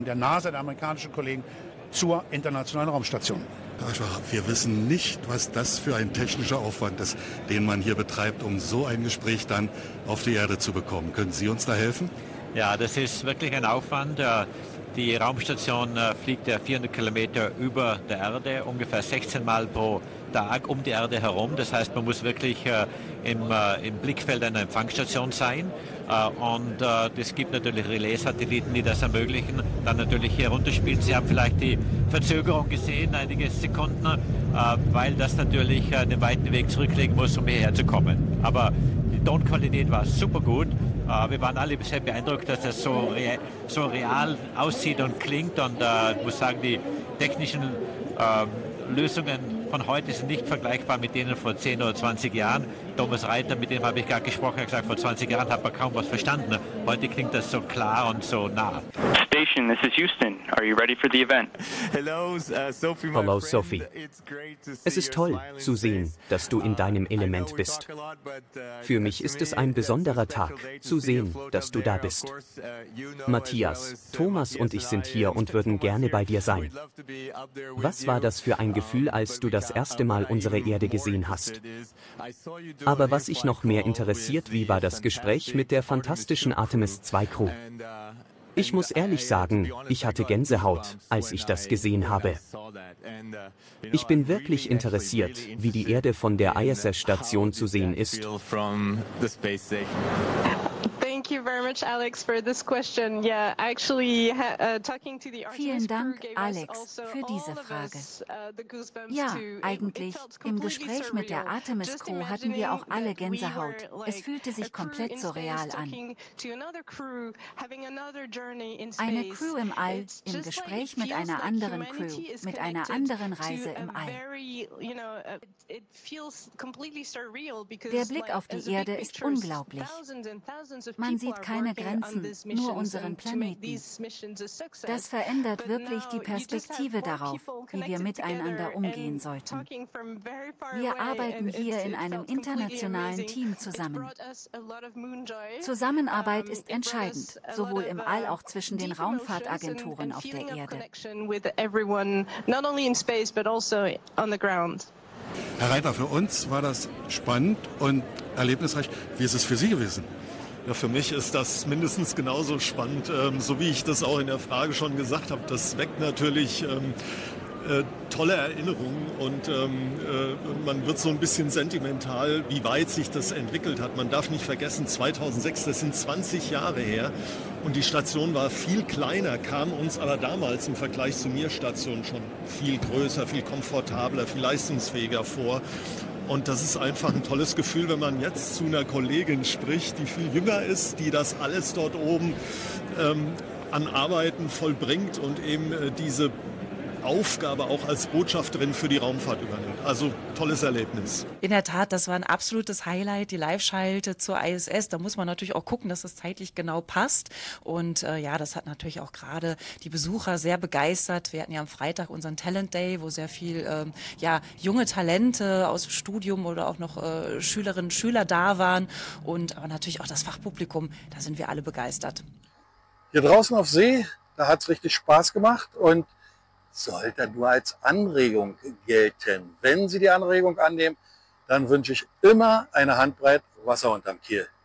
Der NASA, der amerikanischen Kollegen, zur internationalen Raumstation. Wir wissen nicht, was das für ein technischer Aufwand ist, den man hier betreibt, um so ein Gespräch dann auf die Erde zu bekommen. Können Sie uns da helfen? Ja, das ist wirklich ein Aufwand. Die Raumstation fliegt 400 Kilometer über der Erde, ungefähr 16 Mal pro Tag um die Erde herum. Das heißt, man muss wirklich im Blickfeld einer Empfangsstation sein. Und es gibt natürlich Relais-Satelliten, die das ermöglichen, dann natürlich hier runterspielen. Sie haben vielleicht die Verzögerung gesehen, einige Sekunden, weil das natürlich einen weiten Weg zurücklegen muss, um hierher zu kommen. Aber die Tonqualität war super gut. Wir waren alle sehr beeindruckt, dass das so real aussieht und klingt. Und ich muss sagen, die technischen Lösungen von heute sind nicht vergleichbar mit denen vor 10 oder 20 Jahren. Thomas Reiter, mit dem habe ich gerade gesprochen, hat gesagt, vor 20 Jahren hat man kaum was verstanden. Heute klingt das so klar und so nah. Station, this is Houston. Are you ready for the event? Hallo Sophie. Es ist toll zu sehen, dass du in deinem Element bist. Für mich ist es ein besonderer Tag, zu sehen, dass du da bist. Matthias, Thomas und ich sind hier und würden gerne bei dir sein. Was war das für ein Gefühl, als du das erste Mal unsere Erde gesehen hast? Aber was ich noch mehr interessiert, wie war das Gespräch mit der fantastischen Artemis II Crew? Ich muss ehrlich sagen, ich hatte Gänsehaut, als ich das gesehen habe. Ich bin wirklich interessiert, wie die Erde von der ISS-Station zu sehen ist. Vielen Dank, Alex, für diese Frage. Ja, eigentlich, im Gespräch mit der Artemis Crew hatten wir auch alle Gänsehaut. Es fühlte sich komplett surreal an. Eine Crew im All, im Gespräch mit einer anderen Crew, mit einer anderen Reise im All. Der Blick auf die Erde ist unglaublich. Man sieht keine Grenzen, nur unseren Planeten. Das verändert wirklich die Perspektive darauf, wie wir miteinander umgehen sollten. Wir arbeiten hier in einem internationalen Team zusammen. Zusammenarbeit ist entscheidend, sowohl im All auch zwischen den Raumfahrtagenturen auf der Erde. Herr Reiter, für uns war das spannend und erlebnisreich. Wie ist es für Sie gewesen? Ja, für mich ist das mindestens genauso spannend, so wie ich das auch in der Frage schon gesagt habe. Das weckt natürlich tolle Erinnerungen und man wird so ein bisschen sentimental, wie weit sich das entwickelt hat. Man darf nicht vergessen, 2006, das sind 20 Jahre her und die Station war viel kleiner, kam uns aber damals im Vergleich zu Mir-Stationen schon viel größer, viel komfortabler, viel leistungsfähiger vor. Und das ist einfach ein tolles Gefühl, wenn man jetzt zu einer Kollegin spricht, die viel jünger ist, die das alles dort oben an Arbeiten vollbringt und eben diese Aufgabe auch als Botschafterin für die Raumfahrt übernimmt. Also tolles Erlebnis. In der Tat, das war ein absolutes Highlight, die Live-Schalte zur ISS. Da muss man natürlich auch gucken, dass es zeitlich genau passt. Und ja, das hat natürlich auch gerade die Besucher sehr begeistert. Wir hatten ja am Freitag unseren Talent Day, wo sehr viel junge Talente aus dem Studium oder auch noch Schülerinnen und Schüler da waren. Und aber natürlich auch das Fachpublikum, da sind wir alle begeistert. Hier draußen auf See, da hat es richtig Spaß gemacht und sollte nur als Anregung gelten. Wenn Sie die Anregung annehmen, dann wünsche ich immer eine Handbreit Wasser unterm Kiel.